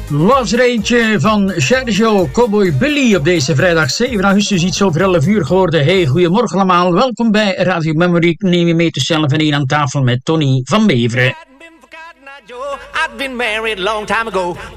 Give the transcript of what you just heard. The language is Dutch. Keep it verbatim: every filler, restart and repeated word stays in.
Was er eentje van Sergio Cowboy Billy op deze vrijdag zeven augustus, iets over elf uur geworden. Hey, goedemorgen allemaal, welkom bij Radio Memory. Ik neem je mee tussen elf en één aan tafel met Tony van Beveren. I'd been married a long time ago.